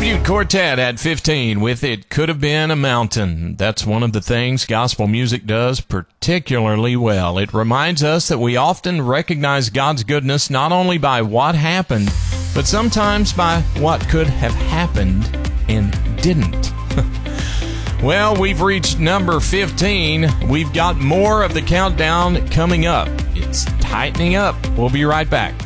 Tribute Quartet at 15 with It Could Have Been a Mountain. That's one of the things gospel music does particularly well. It reminds us that we often recognize God's goodness not only by what happened, but sometimes by what could have happened and didn't. Well, we've reached number 15. We've got more of the countdown coming up. It's tightening up. We'll be right back.